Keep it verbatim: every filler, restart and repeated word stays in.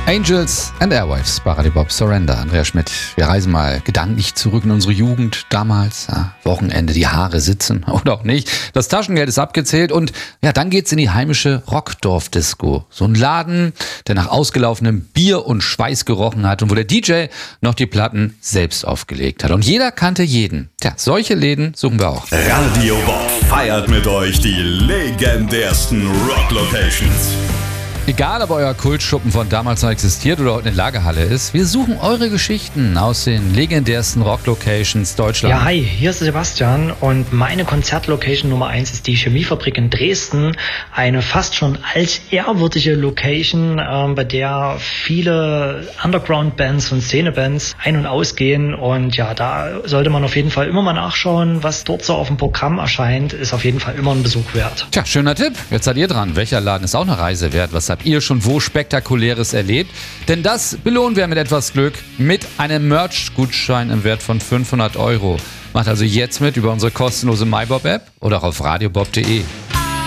Angels and Airwaves bei Radio Bob Surrender. Andrea Schmidt, wir reisen mal gedanklich zurück in unsere Jugend damals. Ja, Wochenende, die Haare sitzen oder auch nicht. Das Taschengeld ist abgezählt und ja, dann geht's in die heimische Rockdorf-Disco. So ein Laden, der nach ausgelaufenem Bier und Schweiß gerochen hat und wo der D J noch die Platten selbst aufgelegt hat. Und jeder kannte jeden. Tja, solche Läden suchen wir auch. Radio Bob feiert mit euch die legendärsten Rock-Locations. Egal, ob euer Kultschuppen von damals noch existiert oder heute eine Lagerhalle ist, wir suchen eure Geschichten aus den legendärsten Rock-Locations Deutschlands. Ja, hi, hier ist Sebastian und meine Konzertlocation Nummer eins ist die Chemiefabrik in Dresden. Eine fast schon altehrwürdige Location, ähm, bei der viele Underground-Bands und Szene-Bands ein- und ausgehen. Und ja, da sollte man auf jeden Fall immer mal nachschauen, was dort so auf dem Programm erscheint. Ist auf jeden Fall immer ein Besuch wert. Tja, schöner Tipp. Jetzt seid ihr dran. Welcher Laden ist auch eine Reise wert? Was habt ihr schon wo Spektakuläres erlebt? Denn das belohnen wir mit etwas Glück mit einem Merch-Gutschein im Wert von fünfhundert Euro. Macht also jetzt mit über unsere kostenlose MyBob-App oder auch auf radiobob punkt de.